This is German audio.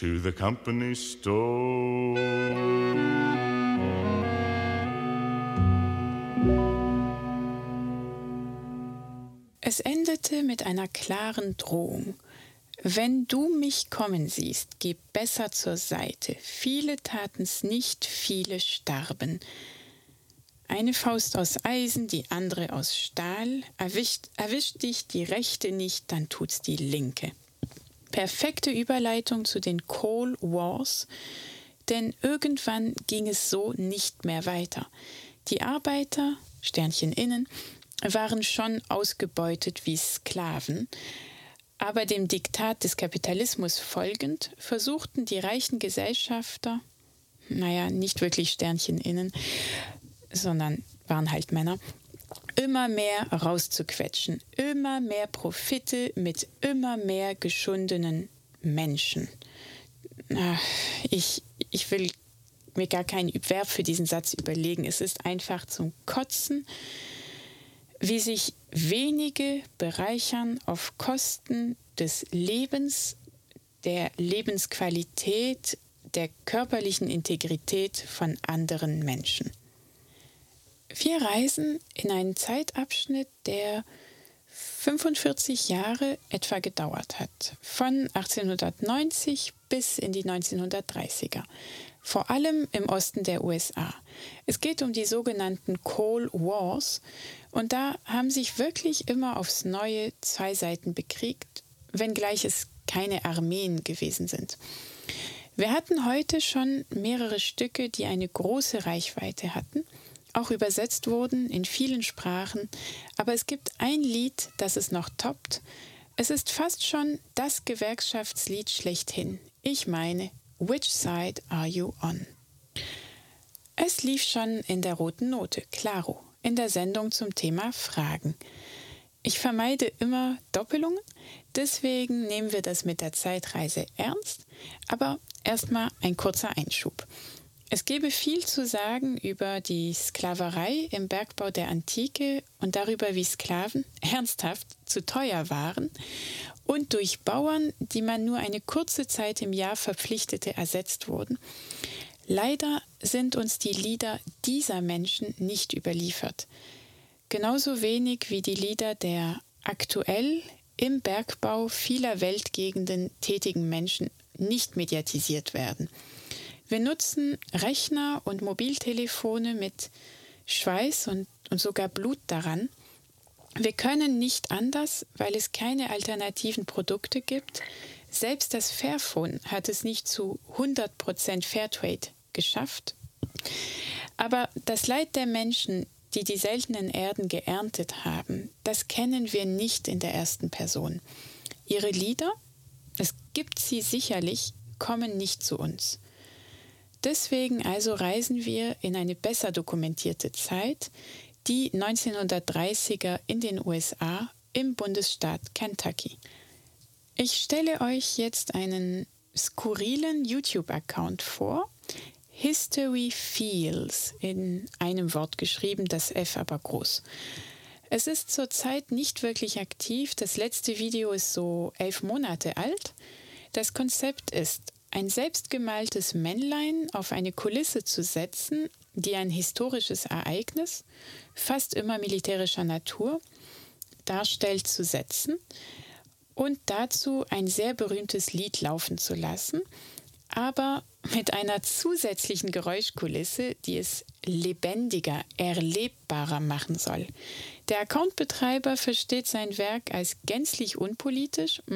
to the company store. Es endete mit einer klaren Drohung. Wenn du mich kommen siehst, geh besser zur Seite. Viele taten's nicht, viele starben. Eine Faust aus Eisen, die andere aus Stahl. Erwischt dich die rechte nicht, dann tut's die linke. Perfekte Überleitung zu den Coal Wars, denn irgendwann ging es so nicht mehr weiter. Die Arbeiter, Sternchen innen, waren schon ausgebeutet wie Sklaven, aber dem Diktat des Kapitalismus folgend versuchten die reichen Gesellschafter, nicht wirklich Sternchen innen, sondern waren halt Männer, immer mehr rauszuquetschen, immer mehr Profite mit immer mehr geschundenen Menschen. Ich will mir gar kein Verb für diesen Satz überlegen. Es ist einfach zum Kotzen, wie sich wenige bereichern auf Kosten des Lebens, der Lebensqualität, der körperlichen Integrität von anderen Menschen. Wir reisen in einen Zeitabschnitt, der 45 Jahre etwa gedauert hat, von 1890 bis in die 1930er, vor allem im Osten der USA. Es geht um die sogenannten Coal Wars und da haben sich wirklich immer aufs Neue zwei Seiten bekriegt, wenngleich es keine Armeen gewesen sind. Wir hatten heute schon mehrere Stücke, die eine große Reichweite hatten, auch übersetzt wurden in vielen Sprachen, aber es gibt ein Lied, das es noch toppt. Es ist fast schon das Gewerkschaftslied schlechthin. Ich meine, Which Side Are You On? Es lief schon in der roten Note, Claro, in der Sendung zum Thema Fragen. Ich vermeide immer Doppelungen, deswegen nehmen wir das mit der Zeitreise ernst, aber erstmal ein kurzer Einschub. Es gäbe viel zu sagen über die Sklaverei im Bergbau der Antike und darüber, wie Sklaven ernsthaft zu teuer waren und durch Bauern, die man nur eine kurze Zeit im Jahr verpflichtete, ersetzt wurden. Leider sind uns die Lieder dieser Menschen nicht überliefert. Genauso wenig wie die Lieder der aktuell im Bergbau vieler Weltgegenden tätigen Menschen nicht mediatisiert werden. Wir nutzen Rechner und Mobiltelefone mit Schweiß und sogar Blut daran. Wir können nicht anders, weil es keine alternativen Produkte gibt. Selbst das Fairphone hat es nicht zu 100% Fairtrade geschafft. Aber das Leid der Menschen, die die seltenen Erden geerntet haben, das kennen wir nicht in der ersten Person. Ihre Lieder, es gibt sie sicherlich, kommen nicht zu uns. Deswegen also reisen wir in eine besser dokumentierte Zeit, die 1930er in den USA im Bundesstaat Kentucky. Ich stelle euch jetzt einen skurrilen YouTube-Account vor, History Feels, in einem Wort geschrieben, das F aber groß. Es ist zurzeit nicht wirklich aktiv, das letzte Video ist so 11 Monate alt. Das Konzept ist, ein selbstgemaltes Männlein auf eine Kulisse zu setzen, die ein historisches Ereignis, fast immer militärischer Natur, darstellt, zu setzen und dazu ein sehr berühmtes Lied laufen zu lassen, aber mit einer zusätzlichen Geräuschkulisse, die es lebendiger, erlebbarer machen soll. Der Accountbetreiber versteht sein Werk als gänzlich unpolitisch.